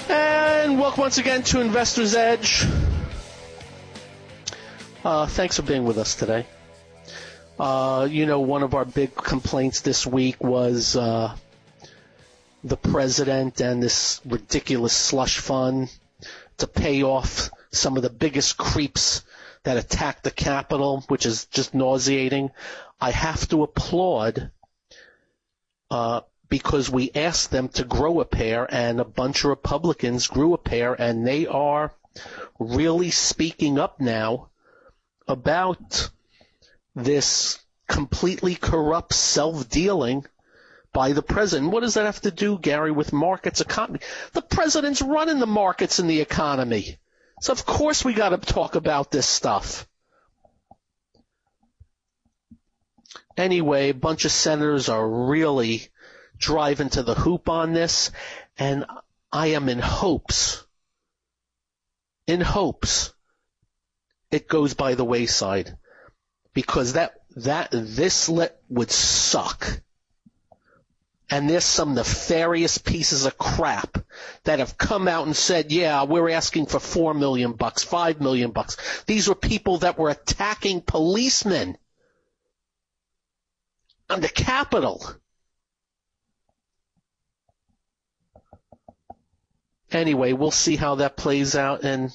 And welcome once again to Investor's Edge. Thanks for being with us today. One of our big complaints this week was the president and this ridiculous slush fund to pay off some of the biggest creeps that attacked the Capitol, which is just nauseating. I have to applaud because we asked them to grow a pair, and a bunch of Republicans grew a pair, and they are really speaking up now about this completely corrupt self-dealing by the president. What does that have to do, Gary, with markets, economy? The president's running the markets and the economy. So, of course, we got to talk about this stuff. Anyway, a bunch of senators are really driving to the hoop on this, and I am in hopes it goes by the wayside, because this would suck. And there's some nefarious pieces of crap that have come out and said, yeah, we're asking for $4 million, $5 million. These were people that were attacking policemen on the Capitol. Anyway, we'll see how that plays out. And,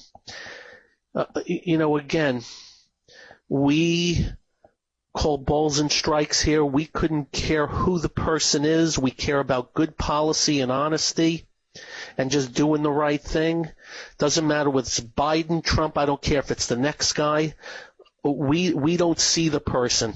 again, we call balls and strikes here. We couldn't care who the person is. We care about good policy and honesty and just doing the right thing. Doesn't matter whether it's Biden, Trump. I don't care if it's the next guy. We don't see the person.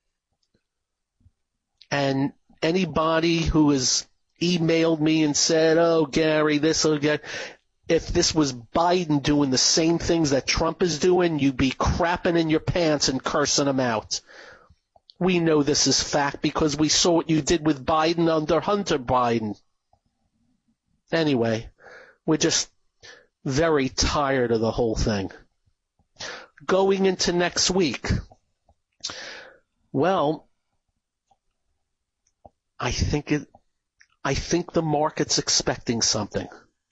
And anybody who has emailed me and said, oh, Gary, if this was Biden doing the same things that Trump is doing, you'd be crapping in your pants and cursing him out. We know this is fact because we saw what you did with Biden under Hunter Biden. Anyway, we're just very tired of the whole thing. Going into next week, well, I think the market's expecting something.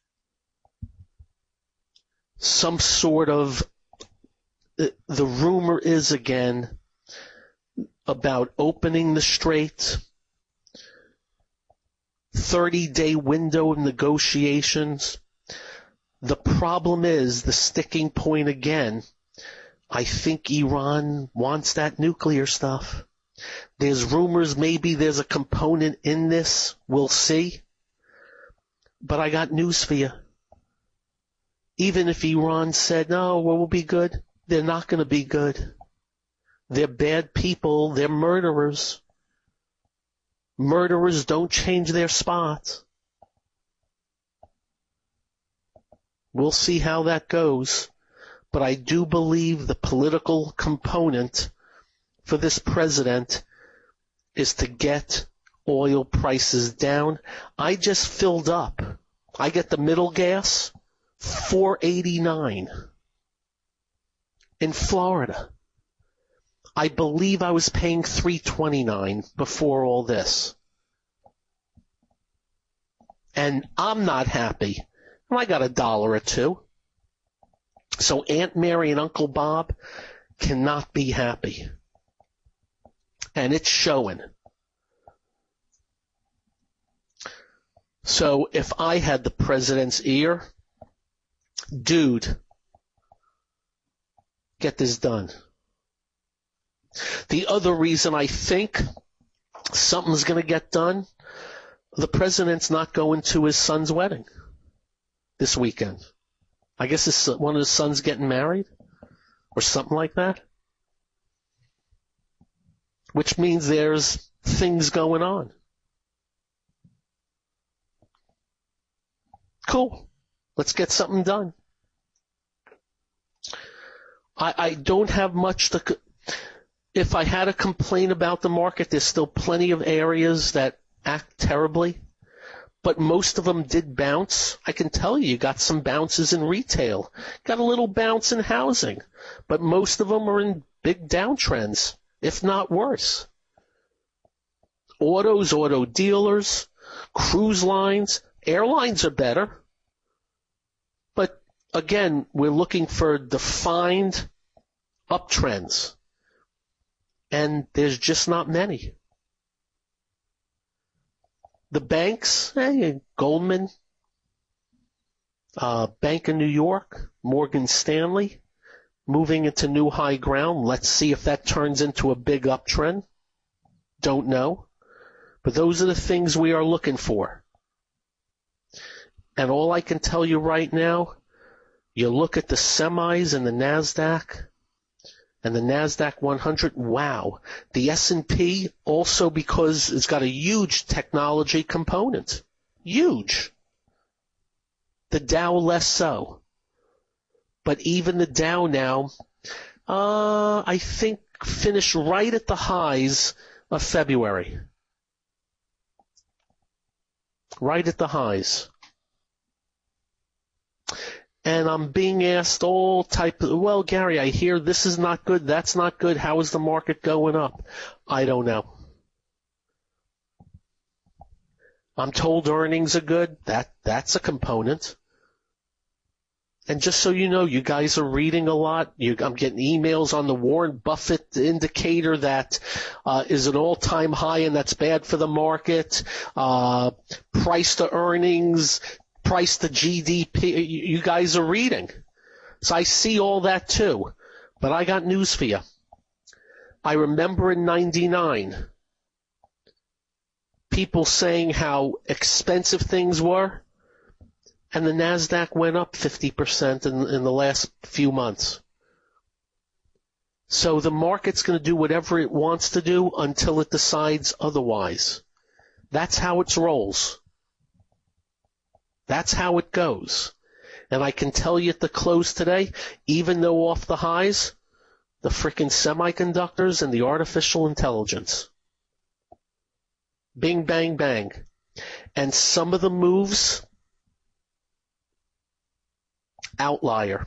Some sort of, the rumor is again about opening the Strait, 30-day window of negotiations. The problem is, the sticking point again, I think Iran wants that nuclear stuff. There's rumors maybe there's a component in this. We'll see. But I got news for you. Even if Iran said, no, we'll be good, they're not going to be good. They're bad people. They're murderers. Murderers don't change their spot. We'll see how that goes. But I do believe the political component for this president is to get oil prices down. I just filled up. I get the middle gas, $4.89 in Florida. I believe I was paying $3.29 before all this. And I'm not happy. I got $1 or $2. So Aunt Mary and Uncle Bob cannot be happy. And it's showing. So if I had the president's ear, dude, get this done. The other reason I think something's going to get done, the president's not going to his son's wedding this weekend. I guess one of his sons getting married or something like that. Which means there's things going on. Cool. Let's get something done. I don't have much to... If I had a complaint about the market, there's still plenty of areas that act terribly. But most of them did bounce. I can tell you got some bounces in retail. Got a little bounce in housing. But most of them are in big downtrends, if not worse. Autos, auto dealers, cruise lines, airlines are better. again, we're looking for defined uptrends, and there's just not many. The banks, Goldman, Bank of New York, Morgan Stanley, moving into new high ground. Let's see if that turns into a big uptrend. Don't know. But those are the things we are looking for. And all I can tell you right now, you look at the semis and the NASDAQ, and the NASDAQ 100, wow. The S&P also, because it's got a huge technology component. Huge. The Dow less so. But even the Dow now, I think finished right at the highs of February. Right at the highs. And I'm being asked all type of, well, Gary, I hear this is not good, that's not good. How is the market going up? I don't know. I'm told earnings are good. That's a component. And just so you know, you guys are reading a lot. I'm getting emails on the Warren Buffett indicator that is an all-time high, and that's bad for the market. Price to earnings, price to GDP. You guys are reading. So I see all that too. But I got news for you. I remember in '99, people saying how expensive things were. And the NASDAQ went up 50% in the last few months. So the market's going to do whatever it wants to do until it decides otherwise. That's how it rolls. That's how it goes. And I can tell you at the close today, even though off the highs, the frickin' semiconductors and the artificial intelligence. Bing, bang, bang. And some of the moves, outlier.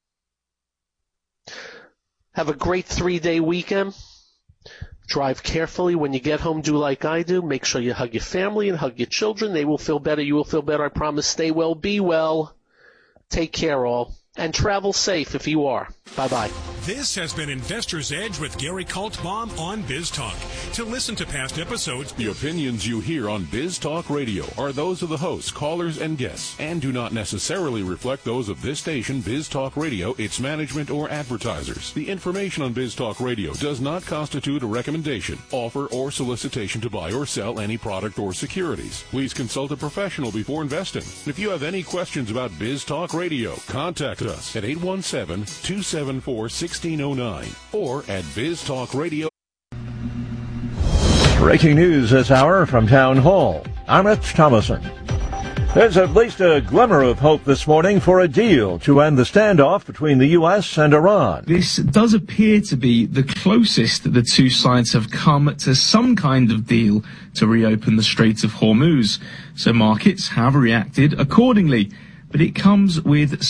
Have a great 3-day weekend. Drive carefully. When you get home, do like I do. Make sure you hug your family and hug your children. They will feel better. You will feel better. I promise. Stay well. Be well. Take care, all. And travel safe if you are. Bye-bye. This has been Investor's Edge with Gary Kaltbaum on Biz Talk. To listen to past episodes, the opinions you hear on Biz Talk Radio are those of the hosts, callers, and guests, and do not necessarily reflect those of this station, Biz Talk Radio, its management, or advertisers. The information on Biz Talk Radio does not constitute a recommendation, offer, or solicitation to buy or sell any product or securities. Please consult a professional before investing. If you have any questions about Biz Talk Radio, contact us at 817-274-1609 or at Biz Talk Radio. Breaking news this hour from Town Hall. I'm Rich Thomason. There's at least a glimmer of hope this morning for a deal to end the standoff between the U.S. and Iran. This does appear to be the closest that the two sides have come to some kind of deal to reopen the Strait of Hormuz. So markets have reacted accordingly. But it comes with